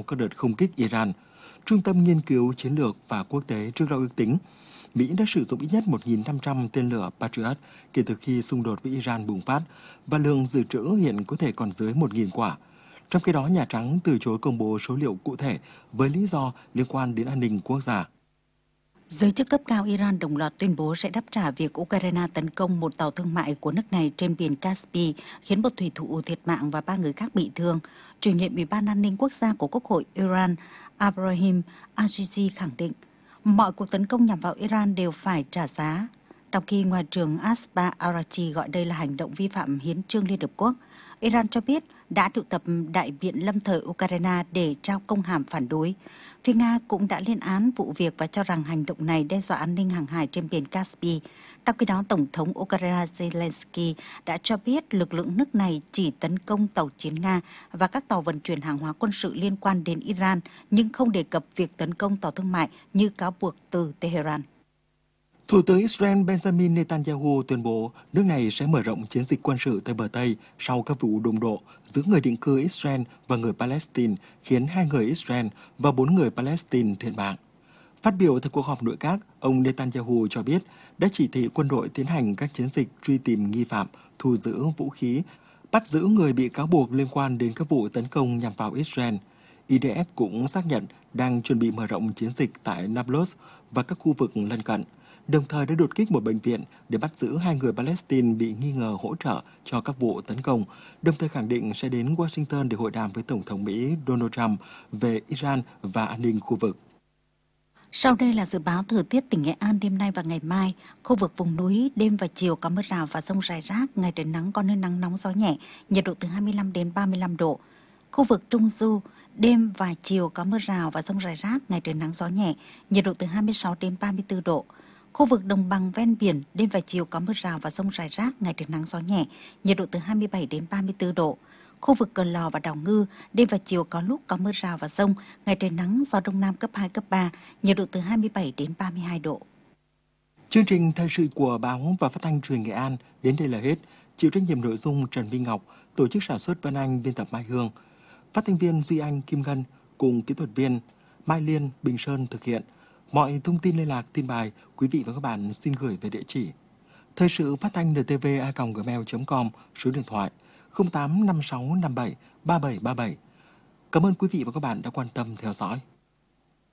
các đợt không kích Iran. Trung tâm Nghiên cứu Chiến lược và Quốc tế trước đó ước tính Mỹ đã sử dụng ít nhất 1.500 tên lửa Patriot kể từ khi xung đột với Iran bùng phát và lượng dự trữ hiện có thể còn dưới 1.000 quả. Trong khi đó, Nhà Trắng từ chối công bố số liệu cụ thể với lý do liên quan đến an ninh quốc gia. Giới chức cấp cao Iran đồng loạt tuyên bố sẽ đáp trả việc Ukraine tấn công một tàu thương mại của nước này trên biển Caspi, khiến một thủy thủ thiệt mạng và 3 người khác bị thương. Chủ nhiệm Ủy ban An ninh Quốc gia của Quốc hội Iran, Abraham Azizi khẳng định, mọi cuộc tấn công nhằm vào Iran đều phải trả giá, trong khi Ngoại trưởng Abbas Araghchi gọi đây là hành động vi phạm hiến chương Liên Hợp Quốc. Iran cho biết đã triệu tập đại biện lâm thời Ukraine để trao công hàm phản đối. Phía Nga cũng đã lên án vụ việc và cho rằng hành động này đe dọa an ninh hàng hải trên biển Caspi. Trong khi đó, Tổng thống Ukraine Zelensky đã cho biết lực lượng nước này chỉ tấn công tàu chiến Nga và các tàu vận chuyển hàng hóa quân sự liên quan đến Iran, nhưng không đề cập việc tấn công tàu thương mại như cáo buộc từ Tehran. Thủ tướng Israel Benjamin Netanyahu tuyên bố nước này sẽ mở rộng chiến dịch quân sự tại bờ Tây sau các vụ đụng độ giữa người định cư Israel và người Palestine, khiến 2 người Israel và 4 người Palestine thiệt mạng. Phát biểu tại cuộc họp nội các, ông Netanyahu cho biết đã chỉ thị quân đội tiến hành các chiến dịch truy tìm nghi phạm, thu giữ vũ khí, bắt giữ người bị cáo buộc liên quan đến các vụ tấn công nhằm vào Israel. IDF cũng xác nhận đang chuẩn bị mở rộng chiến dịch tại Nablus và các khu vực lân cận, đồng thời đã đột kích một bệnh viện để bắt giữ 2 người Palestine bị nghi ngờ hỗ trợ cho các vụ tấn công, đồng thời khẳng định sẽ đến Washington để hội đàm với Tổng thống Mỹ Donald Trump về Iran và an ninh khu vực. Sau đây là dự báo thời tiết tỉnh Nghệ An đêm nay và ngày mai. Khu vực vùng núi, đêm và chiều có mưa rào và dông rải rác, ngày trời nắng có nơi nắng nóng gió nhẹ, nhiệt độ từ 25 đến 35 độ. Khu vực Trung Du, đêm và chiều có mưa rào và dông rải rác, ngày trời nắng gió nhẹ, nhiệt độ từ 26 đến 34 độ. Khu vực đồng bằng ven biển, đêm và chiều có mưa rào và dông rải rác, ngày trời nắng gió nhẹ, nhiệt độ từ 27 đến 34 độ. Khu vực Cờ Lò và Đảo Ngư, đêm và chiều có lúc có mưa rào và dông, ngày trời nắng, gió đông nam cấp 2, cấp 3, nhiệt độ từ 27 đến 32 độ. Chương trình thời sự của Báo và Phát thanh Truyền Nghệ An đến đây là hết. Chịu trách nhiệm nội dung Trần Minh Ngọc, tổ chức sản xuất Vân Anh, biên tập Mai Hương, phát thanh viên Duy Anh, Kim Ngân cùng kỹ thuật viên Mai Liên, Bình Sơn thực hiện. Mọi thông tin liên lạc, tin bài, quý vị và các bạn xin gửi về địa chỉ thời sự phát thanh ntv@gmail.com, số điện thoại 0856573737. Cảm ơn quý vị và các bạn đã quan tâm theo dõi.